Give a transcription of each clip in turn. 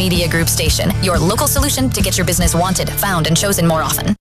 Media Group station, your local solution to get your business wanted, found, and chosen more often.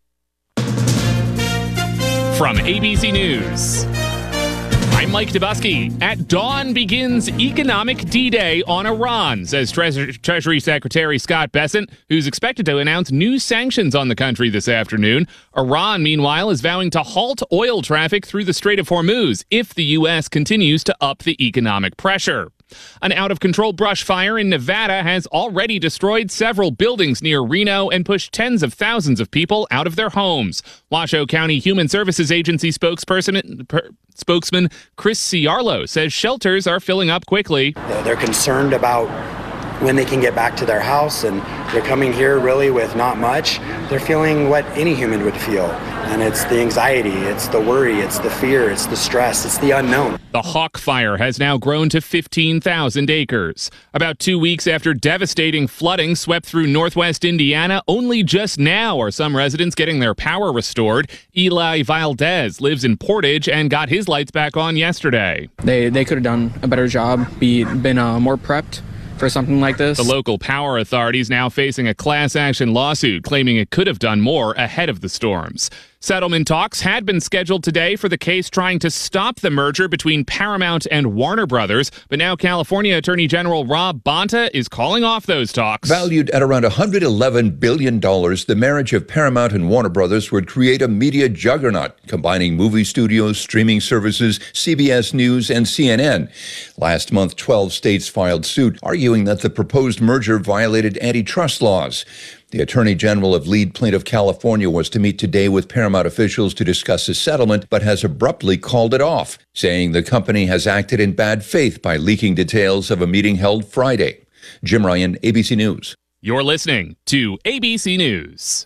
From ABC News, I'm Mike Dubusky. At dawn begins Economic D-Day on Iran, says Treasury Secretary Scott Bessent, who's expected to announce new sanctions on the country this afternoon. Iran, meanwhile, is vowing to halt oil traffic through the Strait of Hormuz if the U.S. continues to up the economic pressure. An out-of-control brush fire in Nevada has already destroyed several buildings near Reno and pushed tens of thousands of people out of their homes. Washoe County Human Services Agency spokesman Chris Ciarlo says shelters are filling up quickly. They're concerned about when they can get back to their house, and they're coming here really with not much. They're feeling what any human would feel, and it's the anxiety, it's the worry, it's the fear, it's the stress, it's the unknown. The Hawk Fire has now grown to 15,000 acres. About 2 weeks after devastating flooding swept through northwest Indiana, only just now are some residents getting their power restored. Eli Valdez lives in Portage and got his lights back on yesterday. They could have done a better job, been more prepped for something like this. The local power authority is now facing a class action lawsuit claiming it could have done more ahead of the storms. Settlement talks had been scheduled today for the case trying to stop the merger between Paramount and Warner Brothers, but now California Attorney General Rob Bonta is calling off those talks. Valued at around $111 billion, the marriage of Paramount and Warner Brothers would create a media juggernaut, combining movie studios, streaming services, CBS News, and CNN. Last month, 12 states filed suit, arguing that the proposed merger violated antitrust laws. The Attorney General of lead plaintiff California was to meet today with Paramount officials to discuss a settlement, but has abruptly called it off, saying the company has acted in bad faith by leaking details of a meeting held Friday. Jim Ryan, ABC News. You're listening to ABC News.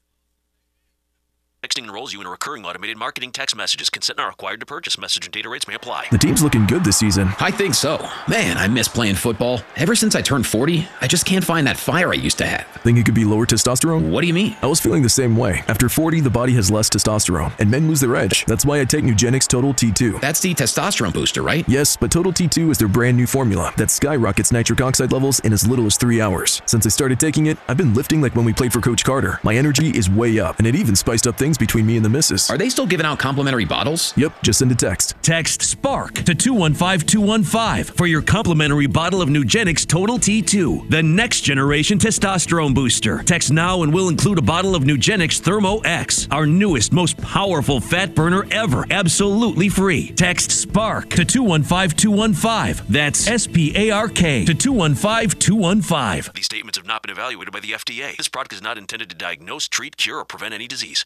Texting enrolls you in a recurring automated marketing text messages. Consent not required to purchase. Message and data rates may apply. The team's looking good this season. I think so. Man, I miss playing football. Ever since I turned 40, I just can't find that fire I used to have. Think it could be lower testosterone? What do you mean? I was feeling the same way. After 40, the body has less testosterone, and men lose their edge. That's why I take Nugenix Total T2. That's the testosterone booster, right? Yes, but Total T2 is their brand new formula that skyrockets nitric oxide levels in as little as 3 hours. Since I started taking it, I've been lifting like when we played for Coach Carter. My energy is way up, and it even spiced up things between me and the missus. Are they still giving out complimentary bottles? Yep, just send a text. Text SPARK to 215-215 for your complimentary bottle of Nugenix Total T2, the next generation testosterone booster. Text now and we'll include a bottle of Nugenix Thermo X, our newest, most powerful fat burner ever, absolutely free. Text SPARK to 215-215. That's SPARK to 215-215. These statements have not been evaluated by the FDA. This product is not intended to diagnose, treat, cure, or prevent any disease.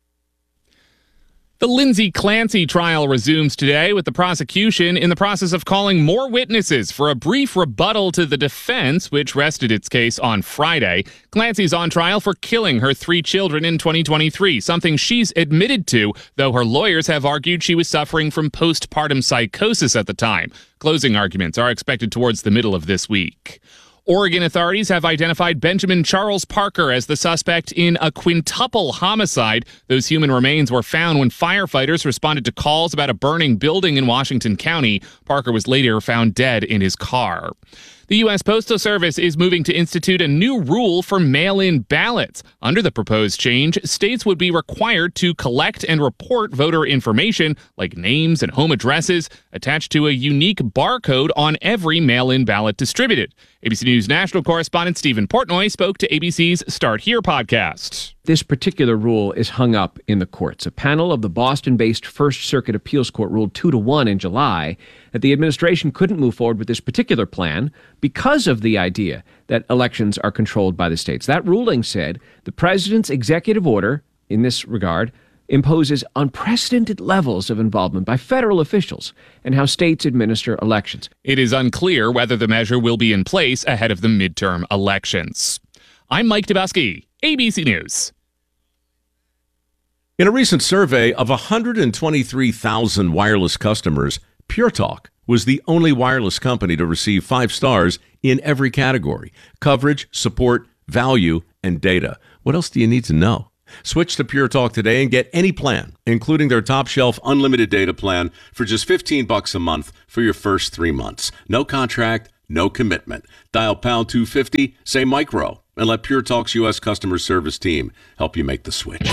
The Lindsay Clancy trial resumes today with the prosecution in the process of calling more witnesses for a brief rebuttal to the defense, which rested its case on Friday. Clancy's on trial for killing her 3 children in 2023, something she's admitted to, though her lawyers have argued she was suffering from postpartum psychosis at the time. Closing arguments are expected towards the middle of this week. Oregon authorities have identified Benjamin Charles Parker as the suspect in a quintuple homicide. Those human remains were found when firefighters responded to calls about a burning building in Washington County. Parker was later found dead in his car. The U.S. Postal Service is moving to institute a new rule for mail-in ballots. Under the proposed change, states would be required to collect and report voter information, like names and home addresses, attached to a unique barcode on every mail-in ballot distributed. ABC News national correspondent Stephen Portnoy spoke to ABC's Start Here podcast. This particular rule is hung up in the courts. A panel of the Boston-based First Circuit Appeals Court ruled 2-1 in July that the administration couldn't move forward with this particular plan because of the idea that elections are controlled by the states. That ruling said the president's executive order, in this regard, imposes unprecedented levels of involvement by federal officials in how states administer elections. It is unclear whether the measure will be in place ahead of the midterm elections. I'm Mike Dubusky, ABC News. In a recent survey of 123,000 wireless customers, Pure Talk was the only wireless company to receive 5 stars in every category: coverage, support, value, and data. What else do you need to know? Switch to Pure Talk today and get any plan, including their top shelf unlimited data plan, for just $15 a month for your first 3 months. No contract, no commitment. Dial pound 250, say micro, and let Pure Talk's U.S. customer service team help you make the switch.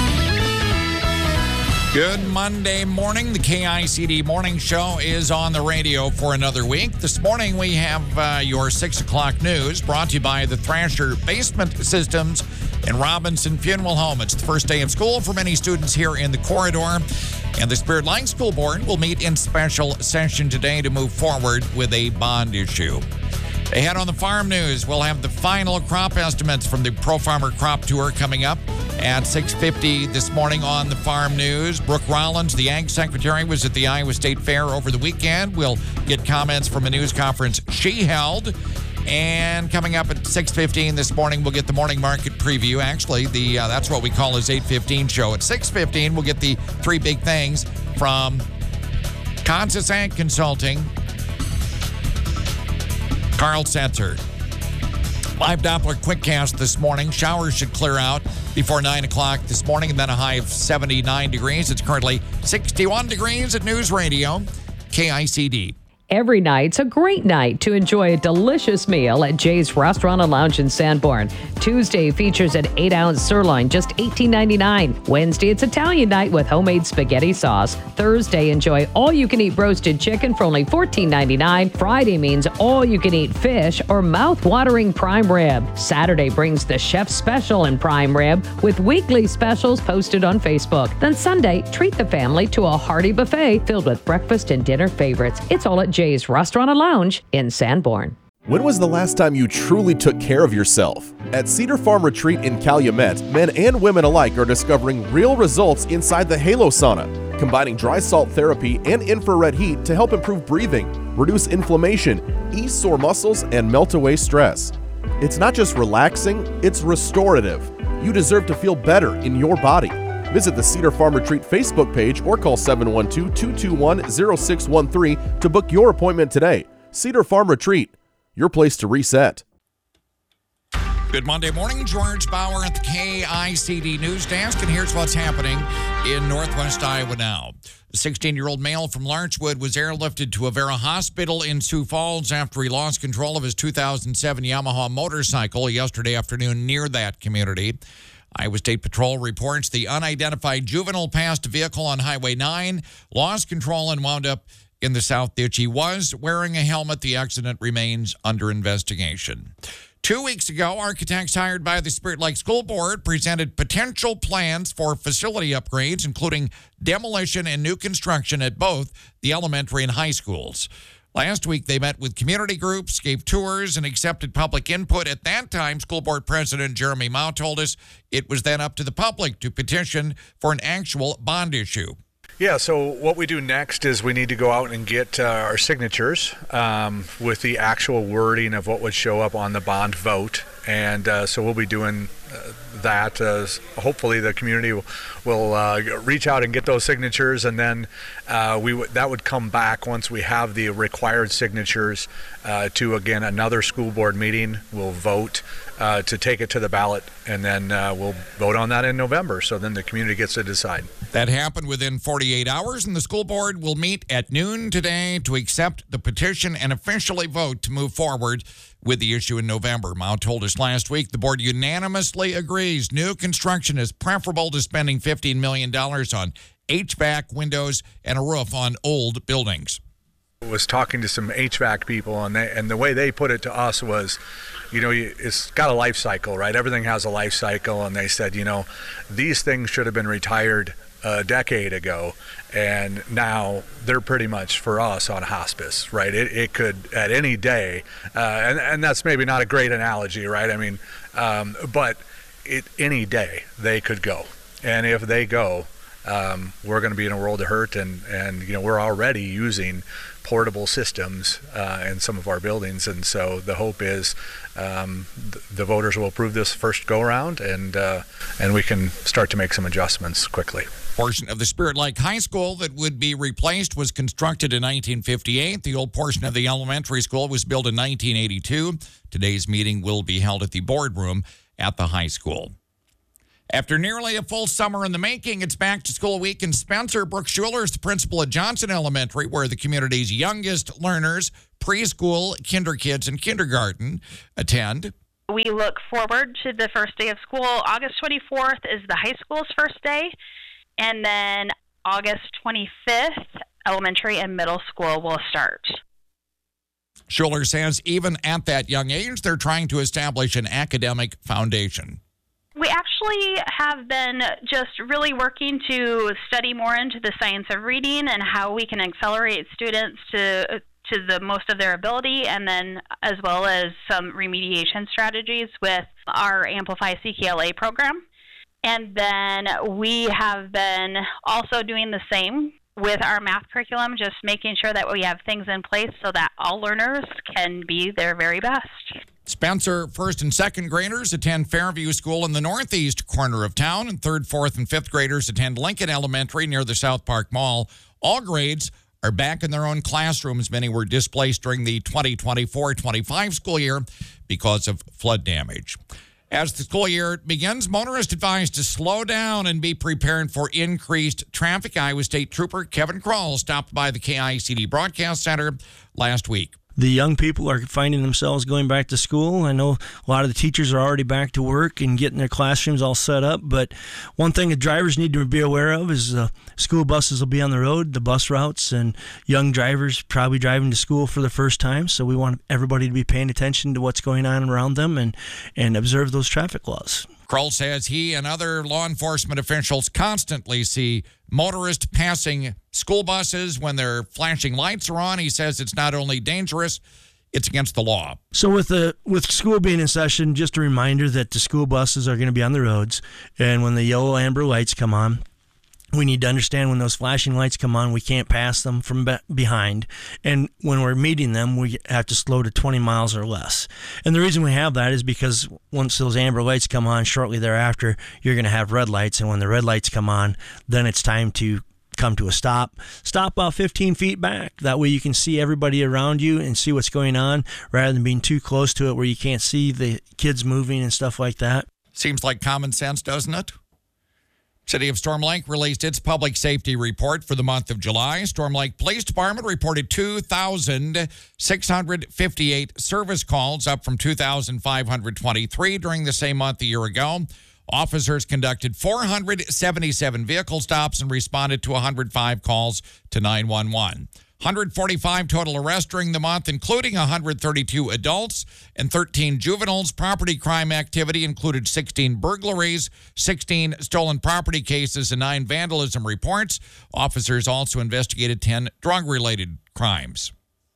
Good Monday morning. The KICD Morning Show is on the radio for another week. This morning we have your 6 o'clock news brought to you by the Thrasher Basement Systems in Robinson Funeral Home. It's the first day of school for many students here in the corridor. And the Spirit Lake School Board will meet in special session today to move forward with a bond issue. Ahead on the farm news, we'll have the final crop estimates from the Pro Farmer Crop Tour coming up at 6:50 this morning on the farm news. Brooke Rollins, the Ag Secretary, was at the Iowa State Fair over the weekend. We'll get comments from a news conference she held. And coming up at 6:15 this morning, we'll get the morning market preview. Actually, that's what we call his 8:15 show. At 6:15, we'll get the three big things from Kansas Ag Consulting, Carl Setzer. Live Doppler Quickcast this morning. Showers should clear out before 9 o'clock this morning, and then a high of 79 degrees. It's currently 61 degrees at News Radio, KICD. Every night's a great night to enjoy a delicious meal at Jay's Restaurant and Lounge in Sanborn. Tuesday features an 8-ounce sirloin, just $18.99. Wednesday, it's Italian night with homemade spaghetti sauce. Thursday, enjoy all-you-can-eat roasted chicken for only $14.99. Friday means all-you-can-eat fish or mouth-watering prime rib. Saturday brings the chef's special in prime rib with weekly specials posted on Facebook. Then Sunday, treat the family to a hearty buffet filled with breakfast and dinner favorites. It's all at Jay's Restaurant and Lounge in Sanborn. When was the last time you truly took care of yourself? At Cedar Farm Retreat in Calumet, men and women alike are discovering real results inside the Halo Sauna, combining dry salt therapy and infrared heat to help improve breathing, reduce inflammation, ease sore muscles, and melt away stress. It's not just relaxing, it's restorative. You deserve to feel better in your body. Visit the Cedar Farm Retreat Facebook page or call 712-221-0613 to book your appointment today. Cedar Farm Retreat, your place to reset. Good Monday morning. George Bauer at the KICD News Desk, and here's what's happening in Northwest Iowa now. The 16-year-old male from Larchwood was airlifted to Avera Hospital in Sioux Falls after he lost control of his 2007 Yamaha motorcycle yesterday afternoon near that community. Iowa State Patrol reports the unidentified juvenile passed a vehicle on Highway 9, lost control, and wound up in the south ditch. He was wearing a helmet. The accident remains under investigation. 2 weeks ago, architects hired by the Spirit Lake School Board presented potential plans for facility upgrades, including demolition and new construction at both the elementary and high schools. Last week, they met with community groups, gave tours, and accepted public input. At that time, School Board President Jeremy Mao told us it was then up to the public to petition for an actual bond issue. Yeah, so what we do next is we need to go out and get our signatures with the actual wording of what would show up on the bond vote. And so we'll be doing that. Hopefully the community will reach out and get those signatures, and then that would come back once we have the required signatures to, again, another school board meeting. We'll vote to take it to the ballot, and then we'll vote on that in November. So then the community gets to decide. That happened within 48 hours, and the school board will meet at noon today to accept the petition and officially vote to move forward with the issue in November. Mao told us last week the board unanimously agrees new construction is preferable to spending $15 million on HVAC, windows, and a roof on old buildings. I was talking to some HVAC people, and the way they put it to us was, it's got a life cycle, right? Everything has a life cycle, and they said, these things should have been retired a decade ago, and now they're pretty much for us on hospice, right? It could at any day, and that's maybe not a great analogy, right? I mean, but any day they could go, and if they go, we're going to be in a world of hurt, and we're already using portable systems in some of our buildings, and so the hope is the voters will approve this first go around, and we can start to make some adjustments quickly. Portion of the Spirit Lake High School that would be replaced was constructed in 1958. The old portion of the elementary school was built in 1982. Today's meeting will be held at the boardroom at the high school. After nearly a full summer in the making, it's back to school week in Spencer. Brooke Schuler is the principal at Johnson Elementary, where the community's youngest learners, preschool, kinder kids, and kindergarten, attend. We look forward to the first day of school. August 24th is the high school's first day, and then August 25th, elementary and middle school will start. Schuler says even at that young age, they're trying to establish an academic foundation. We actually have been just really working to study more into the science of reading and how we can accelerate students to the most of their ability, and then as well as some remediation strategies with our Amplify CKLA program. And then we have been also doing the same with our math curriculum, just making sure that we have things in place so that all learners can be their very best. Spencer first and second graders attend Fairview School in the northeast corner of town, and third, fourth, and fifth graders attend Lincoln Elementary near the South Park Mall. All grades are back in their own classrooms. Many were displaced during the 2024-25 school year because of flood damage. As the school year begins, motorists advised to slow down and be prepared for increased traffic. Iowa State Trooper Kevin Kroll stopped by the KICD Broadcast Center last week. The young people are finding themselves going back to school. I know a lot of the teachers are already back to work and getting their classrooms all set up. But one thing the drivers need to be aware of is school buses will be on the road, the bus routes, and young drivers probably driving to school for the first time. So we want everybody to be paying attention to what's going on around them and observe those traffic laws. Kroll says he and other law enforcement officials constantly see motorists passing school buses when their flashing lights are on. He says it's not only dangerous, it's against the law. So with school being in session, just a reminder that the school buses are going to be on the roads, and when the yellow amber lights come on, we need to understand when those flashing lights come on, we can't pass them from behind. And when we're meeting them, we have to slow to 20 miles or less. And the reason we have that is because once those amber lights come on, shortly thereafter, you're going to have red lights. And when the red lights come on, then it's time to come to a stop. Stop about 15 feet back. That way you can see everybody around you and see what's going on rather than being too close to it where you can't see the kids moving and stuff like that. Seems like common sense, doesn't it? City of Storm Lake released its public safety report for the month of July. Storm Lake Police Department reported 2,658 service calls, up from 2,523 during the same month a year ago. Officers conducted 477 vehicle stops and responded to 105 calls to 911. 145 total arrests during the month, including 132 adults and 13 juveniles. Property crime activity included 16 burglaries, 16 stolen property cases, and 9 vandalism reports. Officers also investigated 10 drug-related crimes.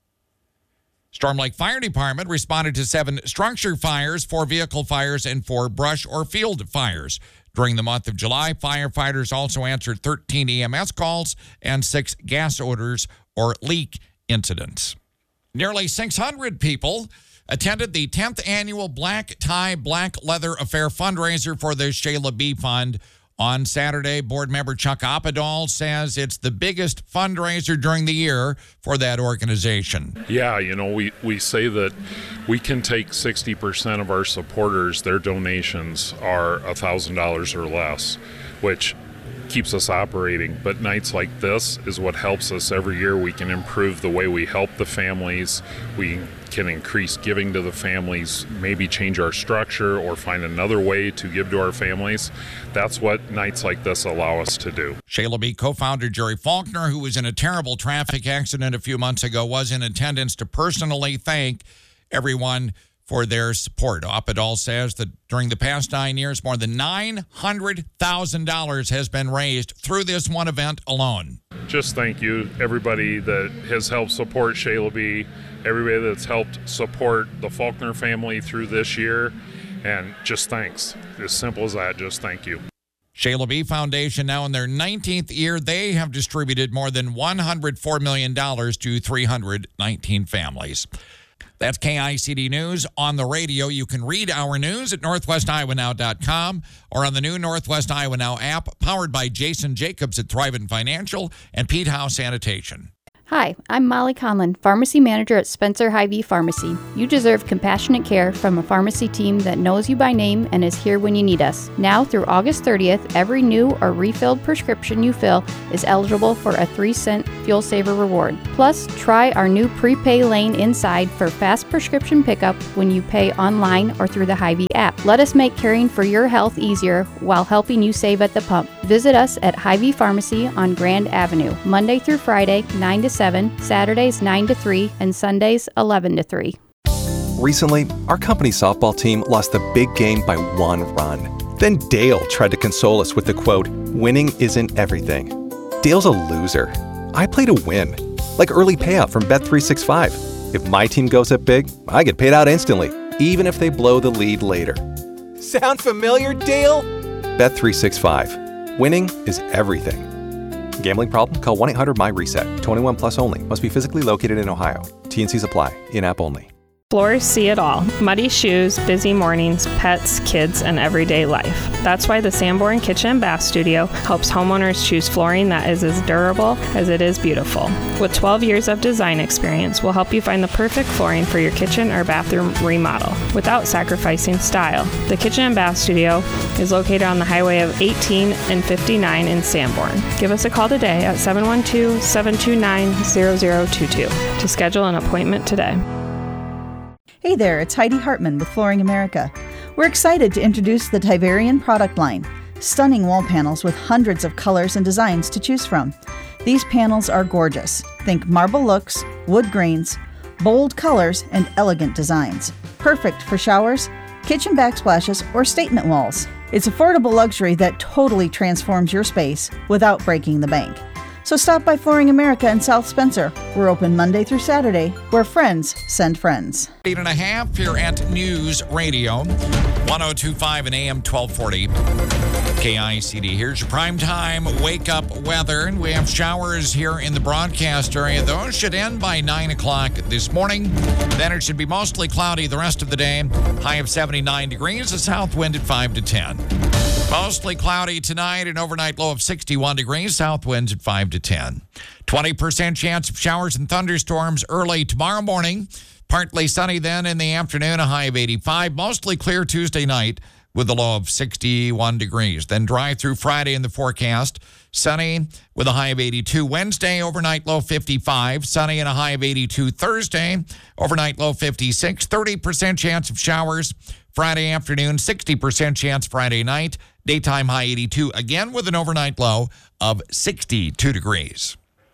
Storm Lake Fire Department responded to 7 structure fires, 4 vehicle fires, and 4 brush or field fires. During the month of July, firefighters also answered 13 EMS calls and 6 gas odors or leak incidents. Nearly 600 people attended the 10th annual Black Tie, Black Leather Affair fundraiser for the Shayla B. Fund on Saturday. Board member Chuck Oppedahl says it's the biggest fundraiser during the year for that organization. Yeah, you know, we say that we can take 60% of our supporters, their donations are $1,000 or less, which keeps us operating. But nights like this is what helps us every year. We can improve the way we help the families. We can increase giving to the families, maybe change our structure or find another way to give to our families. That's what nights like this allow us to do. Shayla B. co-founder Jerry Faulkner, who was in a terrible traffic accident a few months ago, was in attendance to personally thank everyone for their support. Oppedahl says that during the past 9 years, more than $900,000 has been raised through this one event alone. Just thank you, everybody that has helped support Shayla B., everybody that's helped support the Faulkner family through this year, and just thanks. As simple as that, just thank you. Shayla B. Foundation, now in their 19th year, they have distributed more than $104 million to 319 families. That's KICD News on the radio. You can read our news at NorthwestIowaNow.com or on the new Northwest Iowa Now app, powered by Jason Jacobs at Thrivent Financial and Pete House Sanitation. Hi, I'm Molly Conlon, Pharmacy Manager at Spencer Hy-Vee Pharmacy. You deserve compassionate care from a pharmacy team that knows you by name and is here when you need us. Now through August 30th, every new or refilled prescription you fill is eligible for a 3-cent Fuel Saver reward. Plus, try our new prepay lane inside for fast prescription pickup when you pay online or through the Hy-Vee app. Let us make caring for your health easier while helping you save at the pump. Visit us at Hy-Vee Pharmacy on Grand Avenue, Monday through Friday, 9 to 7, Saturdays 9 to 3, and Sundays 11 to 3. Recently, our company softball team lost the big game by 1 run. Then Dale tried to console us with the quote, "Winning isn't everything." Dale's a loser. I play to win, like early payout from Bet365. If my team goes up big, I get paid out instantly, even if they blow the lead later. Sound familiar, Dale? Bet365. Winning is everything. Gambling problem? Call 1-800-MY-RESET. 21 plus only. Must be physically located in Ohio. T&Cs apply. In-app only. Floors see it all. Muddy shoes, busy mornings, pets, kids, and everyday life. That's why the Sanborn Kitchen and Bath Studio helps homeowners choose flooring that is as durable as it is beautiful. With 12 years of design experience, we'll help you find the perfect flooring for your kitchen or bathroom remodel without sacrificing style. The Kitchen and Bath Studio is located on the highway of 18 and 59 in Sanborn. Give us a call today at 712-729-0022 to schedule an appointment today. Hey there, it's Heidi Hartman with Flooring America. We're excited to introduce the Tiverian product line. Stunning wall panels with hundreds of colors and designs to choose from. These panels are gorgeous. Think marble looks, wood grains, bold colors, and elegant designs. Perfect for showers, kitchen backsplashes, or statement walls. It's affordable luxury that totally transforms your space without breaking the bank. So stop by Flooring America in South Spencer. We're open Monday through Saturday, where friends send friends. 8.5 here at News Radio, 102.5 and AM 1240. KICD. Here's your primetime wake-up weather. And we have showers here in the broadcast area. Those should end by 9 o'clock this morning. Then it should be mostly cloudy the rest of the day. High of 79 degrees. A south wind at 5 to 10. Mostly cloudy tonight, an overnight low of 61 degrees, south winds at 5 to 10. 20% chance of showers and thunderstorms early tomorrow morning. Partly sunny then in the afternoon, a high of 85. Mostly clear Tuesday night with a low of 61 degrees. Then dry through Friday in the forecast. Sunny with a high of 82. Wednesday, overnight low 55. Sunny and a high of 82. Thursday, overnight low 56. 30% chance of showers Friday afternoon. 60% chance Friday night. Daytime high 82, again with an overnight low of 62 degrees.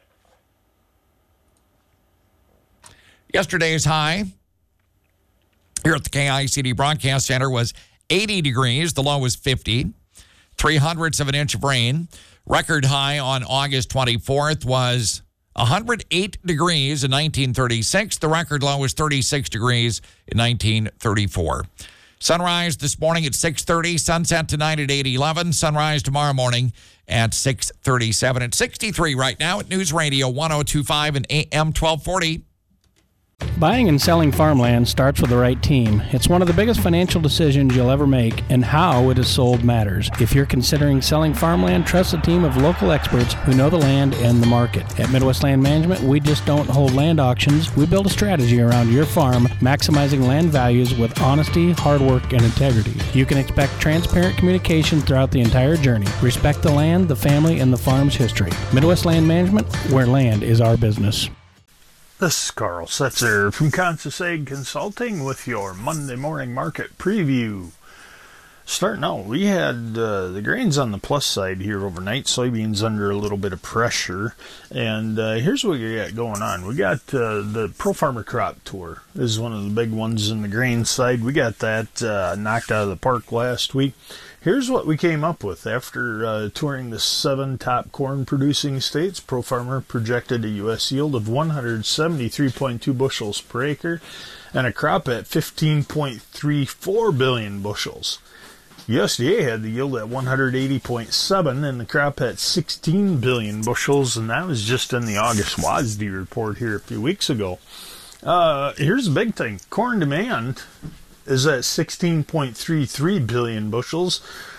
Yesterday's high here at the KICD Broadcast Center was 80 degrees. The low was 50. 0.03 of an inch of rain. Record high on August 24th was 108 degrees in 1936. The record low was 36 degrees in 1934. Sunrise this morning at 6:30, sunset tonight at 8:11, sunrise tomorrow morning at 6:37. At 63 right now at News Radio 102.5 and AM 1240. Buying and selling farmland starts with the right team. It's one of the biggest financial decisions you'll ever make, and how it is sold matters. If you're considering selling farmland, trust a team of local experts who know the land and the market. At Midwest Land Management, we just don't hold land auctions. We build a strategy around your farm, maximizing land values with honesty, hard work, and integrity. You can expect transparent communication throughout the entire journey. Respect the land, the family, and the farm's history. Midwest Land Management, where land is our business. This is Carl Setzer from Kansas Ag Consulting with your Monday morning market preview. Starting out, we had the grains on the plus side here overnight. Soybeans under a little bit of pressure. And here's what we got going on. We got the Pro Farmer Crop Tour. This is one of the big ones in the grain side. We got that knocked out of the park last week. Here's what we came up with after touring the 7 top corn-producing states. Pro Farmer projected a U.S. yield of 173.2 bushels per acre and a crop at 15.34 billion bushels. USDA had the yield at 180.7 and the crop at 16 billion bushels, and that was just in the August WASDE report here a few weeks ago. Here's the big thing. Corn demand is at 16.33 billion bushels.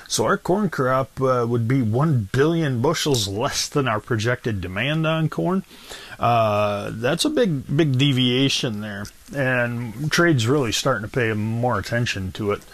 So our corn crop would be 1 billion bushels less than our projected demand on corn. That's a big deviation there, and trade's really starting to pay more attention to it.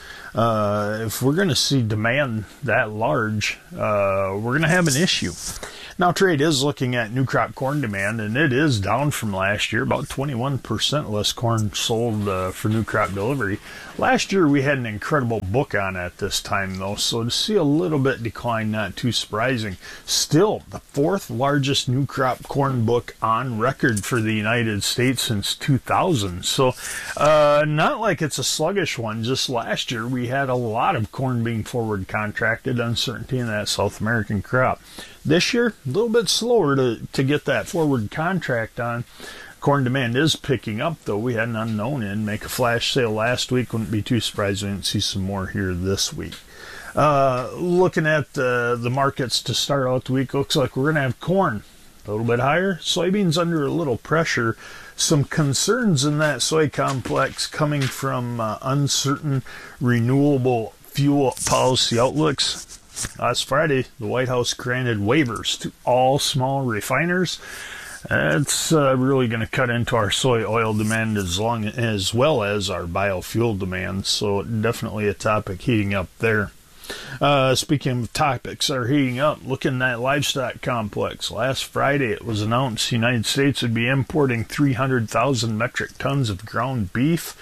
If we're going to see demand that large, we're going to have an issue. Now, trade is looking at new crop corn demand, and it is down from last year, about 21% less corn sold for new crop delivery. Last year, we had an incredible book on at this time, though, so to see a little bit decline, not too surprising. Still, the fourth largest new crop corn book on record for the United States since 2000. So, not like it's a sluggish one. Just last year, we had a lot of corn being forward contracted, uncertainty in that South American crop. This year, a little bit slower to get that forward contract on. Corn demand is picking up, though. We had an unknown in. Make a flash sale last week. Wouldn't be too surprised we didn't see some more here this week. Looking at the markets to start out the week, looks like we're going to have corn a little bit higher. Soybeans under a little pressure. Some concerns in that soy complex coming from uncertain renewable fuel policy outlooks. Last Friday, the White House granted waivers to all small refiners. That's really going to cut into our soy oil demand as well as our biofuel demand. So definitely a topic heating up there. Speaking of topics that are heating up, looking at that livestock complex. Last Friday, it was announced the United States would be importing 300,000 metric tons of ground beef.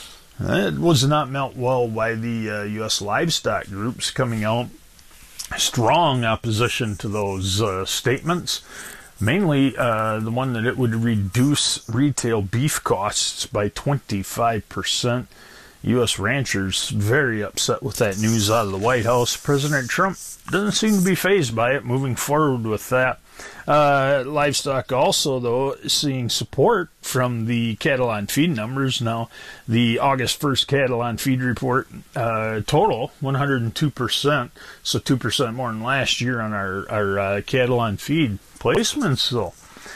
It was not met well by the U.S. livestock groups, coming out strong opposition to those statements. Mainly the one that it would reduce retail beef costs by 25%. U.S. ranchers very upset with that news out of the White House. President Trump doesn't seem to be fazed by it, moving forward with that. Livestock also, though, seeing support from the cattle on feed numbers. Now, the August 1st cattle on feed report total 102%, so 2% more than last year on our cattle on feed placements, though.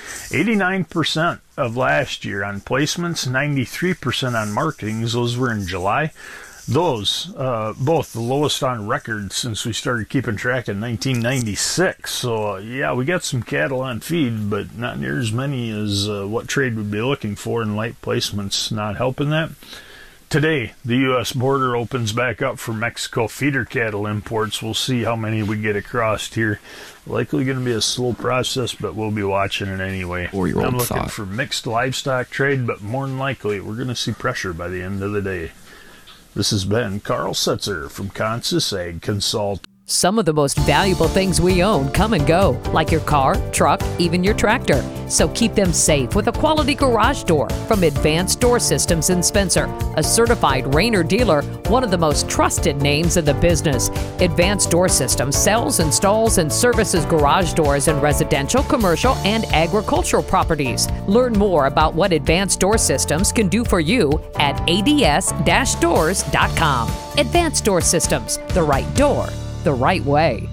89% of last year on placements, 93% on marketings. Those were in July. Those, both the lowest on record since we started keeping track in 1996. So, yeah, we got some cattle on feed, but not near as many as what trade would be looking for, and light placements not helping that. Today, the U.S. border opens back up for Mexico feeder cattle imports. We'll see how many we get across here. Likely going to be a slow process, but we'll be watching it anyway. I'm looking for mixed livestock trade, but more than likely, we're going to see pressure by the end of the day. This has been Carl Setzer from Consus Ag Consult. Some of the most valuable things we own come and go, like your car, truck, even your tractor. So keep them safe with a quality garage door from Advanced Door Systems in Spencer, a certified Rainer dealer, one of the most trusted names in the business. Advanced Door Systems sells, installs, and services garage doors in residential, commercial, and agricultural properties. Learn more about what Advanced Door Systems can do for you at ads-doors.com. Advanced Door Systems, the right door, the right way.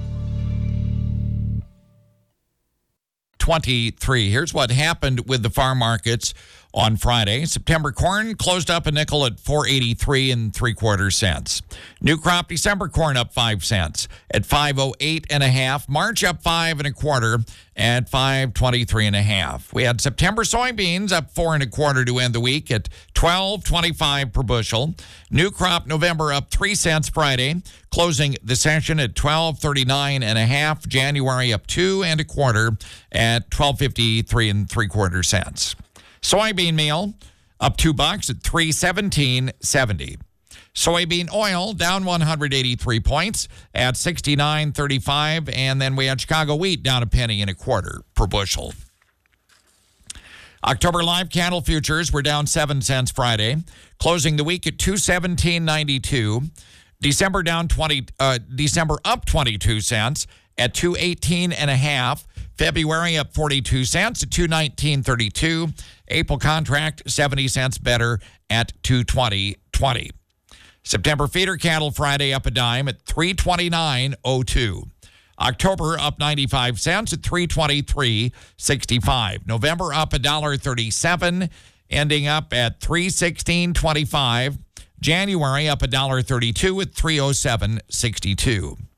23. Here's what happened with the farm markets on Friday. September corn closed up a nickel at 4.83 3/4 cents. New crop December corn up 5 cents at 5.08 1/2. March up 5 1/4 at 5.23 1/2. We had September soybeans up 4 1/4 to end the week at 12.25 per bushel. New crop November up 3 cents Friday, closing the session at 12.39 1/2. January up 2 1/4 at 12.53 3/4 cents. Soybean meal up $2 at $3.1770. Soybean oil down 183 points at 69.35, and then we had Chicago wheat down $0.0125 per bushel. October live cattle futures were down 7 cents Friday, closing the week at $217.92. December up 22 cents at $218 1/2. February up 42 cents at $219.32. April contract 70 cents better at $220.20. September feeder cattle Friday up a dime at $329.02. October up 95 cents at $323.65. November up $1.37, ending up at $316.25. January up $1.32 at $307.62.